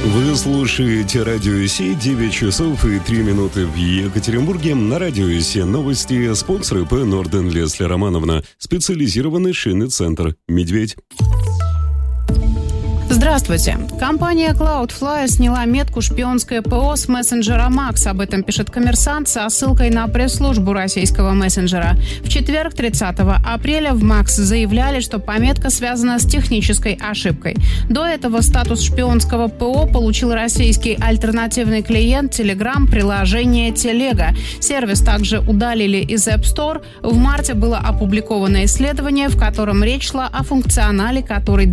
Вы слушаете Радио Си, 9 часов и 3 минуты в Екатеринбурге. На Радио Си новости. Спонсор ИП Норден Лесли Романовна. Специализированный шинный центр «Медведь». Здравствуйте. Компания Cloudflare сняла метку «Шпионское ПО» с мессенджера Макс. Об этом пишет «Коммерсант» со ссылкой на пресс-службу российского мессенджера. В четверг, 30 апреля, в Макс заявляли, что пометка связана с технической ошибкой. До этого статус шпионского ПО получил российский альтернативный клиент Telegram приложение Телега. Сервис также удалили из App Store. В марте было опубликовано исследование, в котором речь шла о функционале, который